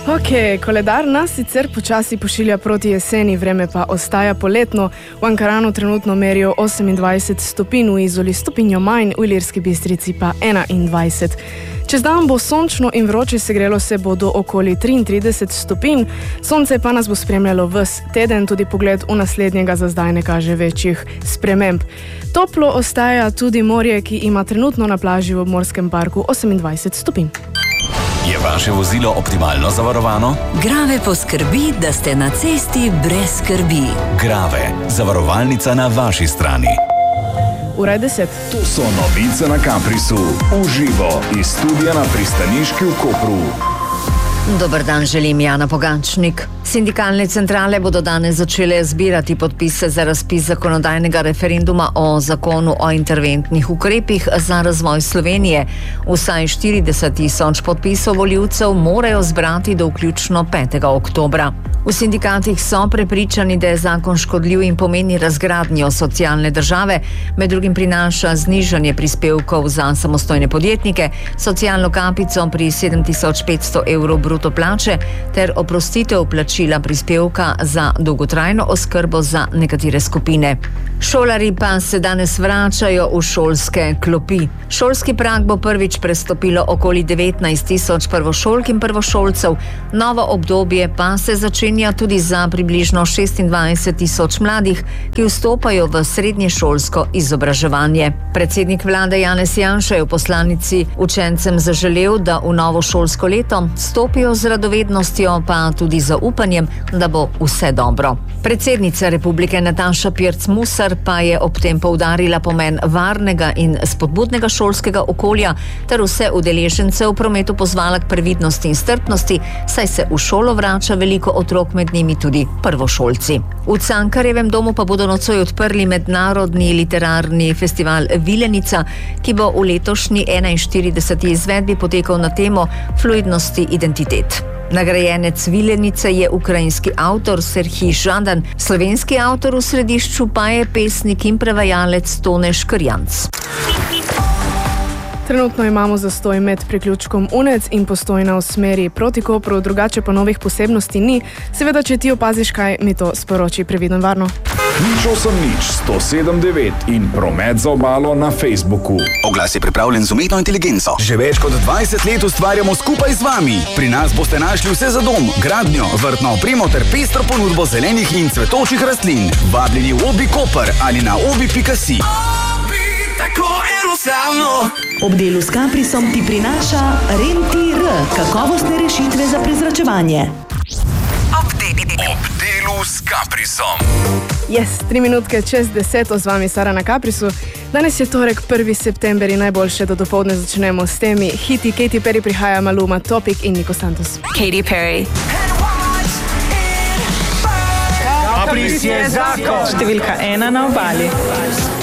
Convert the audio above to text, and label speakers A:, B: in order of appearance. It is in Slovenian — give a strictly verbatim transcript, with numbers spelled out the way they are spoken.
A: Ok, koledar nas sicer počasi pošilja proti jeseni, vreme pa ostaja poletno. V Ankaranu trenutno merijo osemindvajset stopinj, v Izoli stopinjo manj, v Ilirski Bistrici pa enaindvajset. Čez dan bo sončno in vroče, segrelo se bo do okoli triintrideset stopinj, sonce pa nas bo spremljalo ves teden, tudi pogled v naslednjega za zdaj ne kaže večjih sprememb. Toplo ostaja tudi morje, ki ima trenutno na plaži v obmorskem parku osemindvajset stopinj.
B: Je vaše vozilo optimalno zavarovano?
C: Grave poskrbi, da ste na cesti brez skrbi.
B: Grave, zavarovalnica na vaši strani.
A: Ura je deset.
D: To so novice na Caprisu. Uživo iz studia na pristaniški v Kopru.
C: Dober dan, želim Jana Pogačnik. Sindikalne centrale bodo danes začele zbirati podpise za razpis zakonodajnega referenduma o zakonu o interventnih ukrepih za razvoj Slovenije. Vsaj štirideset tisoč podpisov volivcev morajo zbrati do vključno petega oktobra. V sindikatih so prepričani, da je zakon škodljiv in pomeni razgradnjo socialne države, med drugim prinaša znižanje prispevkov za samostojne podjetnike, socialno kapico pri sedem tisoč petsto evrov bruto plače ter oprostitev plačila prispevka za dolgotrajno oskrbo za nekatere skupine. Šolarji pa se danes vračajo v šolske klopi. Šolski prag bo prvič prestopilo okoli devetnajst tisoč prvošolk in prvošolcev, novo obdobje pa se začenja tudi za približno šestindvajset tisoč mladih, ki vstopajo v srednješolsko izobraževanje. Predsednik vlade Janez Janša je v poslanici učencem zaželel, da v novo šolsko leto stopijo z radovednostjo, pa tudi zaupanjem, da bo vse dobro. Predsednica republike Nataša Pirc Musar pa je ob tem poudarila pomen varnega in spodbudnega šolskega okolja ter vse udeležence v prometu pozvala k previdnosti in strpnosti, saj se v šolo vrača veliko otrok, med njimi tudi prvošolci. V Cankarjevem domu pa bodo nocoj odprli mednarodni literarni festival Vilenica, ki bo v letošnji enainštirideseti izvedbi potekal na temo fluidnosti identitet. Nagrajenec Vilenice je ukrajinski avtor Serhij Žadan, slovenski avtor v središču pa je pesnik in prevajalec Tone Škrjanc.
A: Trenutno imamo zastoj med priključkom Unec in Postojna v smeri proti Kopru, drugače pa novih posebnosti ni. Seveda, če ti opaziš kaj, mi to sporoči, previdno in varno.
D: Nič osem nič sto sedem devet in promet za obalo na Facebooku.
B: Oglas je pripravljen z umetno inteligenco. Že več kot dvajset let ustvarjamo skupaj z vami. Pri nas boste našli vse za dom, gradnjo, vrtno opremo ter pestro ponudbo zelenih in cvetočih rastlin. Vabljeni v Obi Koper ali na obi pika si.
E: Tako enostavno.
F: Ob delu s Caprisom ti prinaša Rentir, kakovostne rešitve za prezračevanje.
E: Ob delu s Caprisom.
A: Yes, tri minutke čez deset, z vami Sara na Caprisu. Danes je torek, prvi september in najboljše, da dopoldne začnemo s temi hiti. Katy Perry prihaja, Maluma, Topic in Nico Santos.
G: Katy Perry.
E: Capris je zakon.
G: Številka ena na obali.